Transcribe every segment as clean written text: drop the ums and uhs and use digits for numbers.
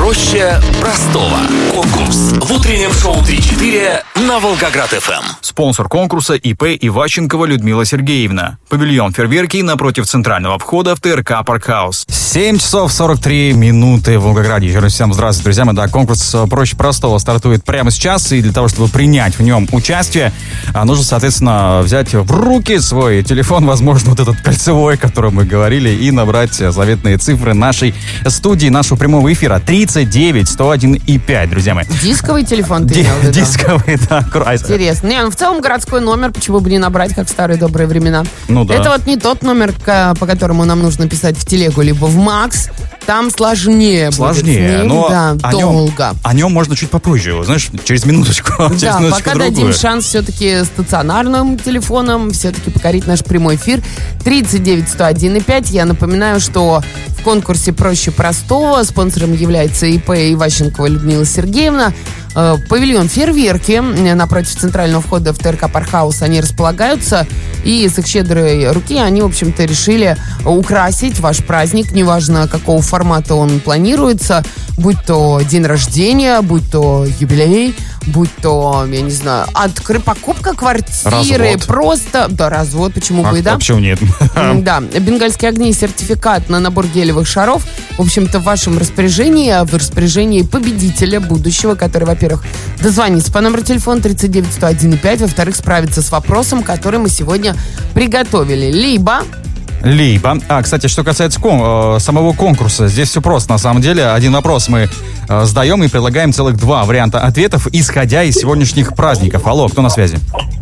проще простого. Конкурс в утреннем шоу 3-4 на Волгоград-ФМ. Спонсор конкурса ИП Иващенкова Людмила Сергеевна. Павильон фейерверки напротив центрального входа в ТРК «Паркхаус». 7 часов 43 минуты в Волгограде. Еще раз всем здравствуйте, друзья мои. Да, конкурс проще простого стартует прямо сейчас. И для того, чтобы принять в нем участие, нужно, соответственно, взять в руки свой телефон, возможно, вот этот кольцевой, о котором мы говорили, и набрать заветные цифры нашей студии, нашего прямого эфира. 39 101 и 5, друзья мои. Дисковый телефон ты имел в виду? Дисковый, да. Интересно. Не, ну в целом городской номер, почему бы не набрать, как в старые добрые времена. Ну да. Это вот не тот номер, по которому нам нужно писать в телегу, либо в МАКС. Там сложнее будет. Но да, долго. О нем можно чуть попозже, знаешь, через минуточку. Да, пока дадим шанс все-таки стационарным телефоном все-таки покорить наш прямой эфир. 39 101 и 5. Я напоминаю, что в конкурсе проще простого спонсором является ИП Иващенкова Людмила Сергеевна. Павильон фейерверки напротив центрального входа в ТРК «Паркхаус» они располагаются, и с их щедрой руки они, в общем-то, решили украсить ваш праздник, неважно, какого формата он планируется, будь то день рождения, будь то юбилей, будь то, я не знаю, покупка квартиры, развод. Просто, да, развод, почему бы и да. Почему нет? Да, бенгальские огни и сертификат на набор гелевых шаров, в общем-то, в вашем распоряжении, в распоряжении победителя будущего, который, во-первых, дозвонится по номеру телефона 39 101 и 5, во-вторых, справится с вопросом, который мы сегодня приготовили. Либо, кстати, что касается самого конкурса, здесь все просто. На самом деле, один вопрос мы сдаем и предлагаем целых 2 варианта ответов, исходя из сегодняшних праздников. Алло, кто на связи?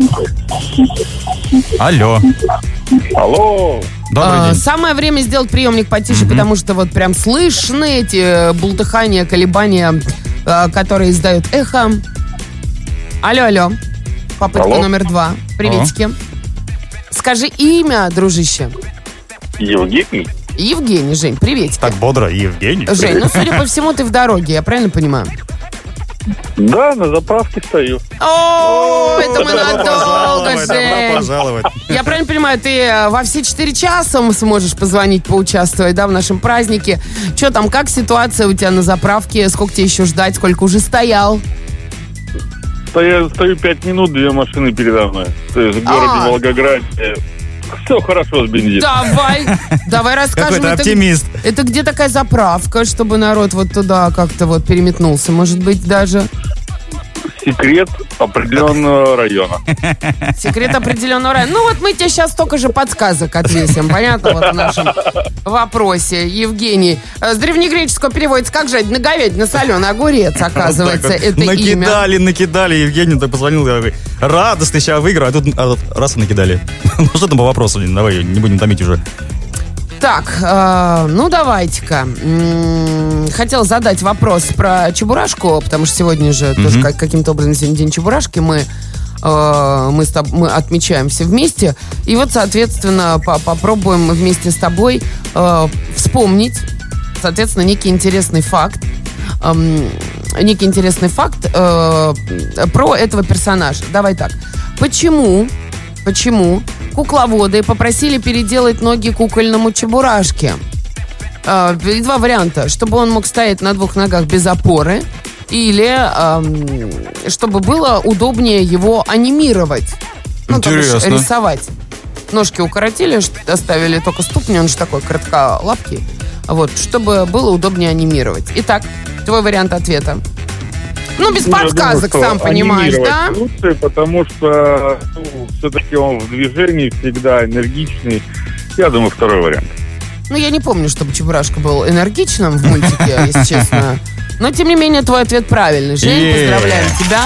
Алло. Добрый день. Самое время сделать приемник потише, потому что вот прям слышны эти бултыхания, колебания, которые издают эхо. Алло. Попытка номер 2. Приветики. Скажи имя, дружище. Евгений, Жень, приветики. Так бодро, Евгений. Жень, ну, судя по всему, ты в дороге, я правильно понимаю? Да, на заправке стою. О, это мы надолго, Жень. Пожаловать. Я правильно понимаю, ты во все 4 часа сможешь позвонить, поучаствовать, да, в нашем празднике. Че там, как ситуация у тебя на заправке? Сколько тебе еще ждать? Сколько уже стоял? Стою 5 минут, 2 машины передо мной. То есть в городе Волгограде все хорошо с бензином. Давай расскажем. Какой-то оптимист. Это где такая заправка, чтобы народ вот туда как-то вот переметнулся? Может быть, даже... Секрет определенного района. Секрет определенного района. Ну вот мы тебе сейчас столько же подсказок отвесим. Понятно? Вот в нашем вопросе. Евгений. С древнегреческого переводится как же? На говядину, на соленый огурец, оказывается, вот это имя. Накидали. Евгений так позвонил, радостный, сейчас выиграю, а тут раз и накидали. Ну что там по вопросу? Давай, не будем томить уже. Так, ну давайте-ка. Хотел задать вопрос про чебурашку, потому что сегодня же тоже каким-то образом сегодня день чебурашки. Мы отмечаем все вместе. И вот, соответственно, попробуем вместе с тобой вспомнить, соответственно, некий интересный факт про этого персонажа. Давай так. Почему кукловоды попросили переделать ноги кукольному чебурашке? 2 варианта. Чтобы он мог стоять на 2 ногах без опоры, или чтобы было удобнее его анимировать. Интересно. То есть рисовать. Ножки укоротили, оставили только ступни, он же такой коротколапкий. Вот, чтобы было удобнее анимировать. Итак, твой вариант ответа. Ну, без подсказок, сам понимаешь, да? Лучше, потому что все-таки он в движении всегда энергичный. Я думаю, 2 вариант. Ну, я не помню, чтобы Чебурашка был энергичным в мультике, если честно. Но, тем не менее, твой ответ правильный. Жень, поздравляем тебя.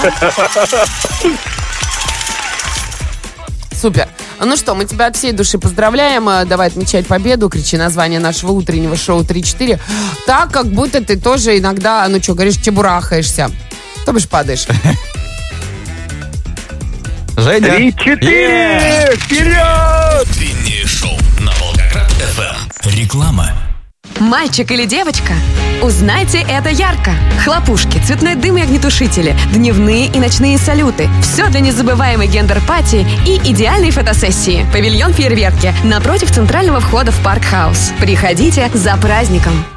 Супер. Ну что, мы тебя от всей души поздравляем. Давай отмечать победу. Кричи название нашего утреннего шоу 3-4. Так, как будто ты тоже иногда, ну что, говоришь, чебурахаешься. То бишь падаешь. Женя. 3-4! Вперед! Утреннее шоу на Волгоград-ФМ. Реклама. Мальчик или девочка? Узнайте это ярко. Хлопушки, цветной дым и огнетушители, дневные и ночные салюты. Все для незабываемой гендер-пати и идеальной фотосессии. Павильон фейерверки напротив центрального входа в Паркхаус. Приходите за праздником.